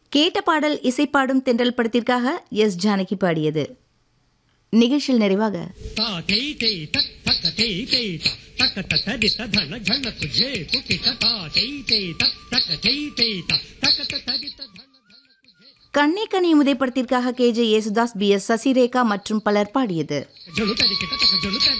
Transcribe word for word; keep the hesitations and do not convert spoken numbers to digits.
கேட்ட பாடல் இசைப்பாடும் தென்றல் படத்திற்காக எஸ் ஜானகி பாடியது. நிகழ்ச்சியில் நிறைவாக கண்ணே கனி முதே படத்திற்காக K J Yesudas, B S Sasirekha மற்றும் பலர் பாடியது.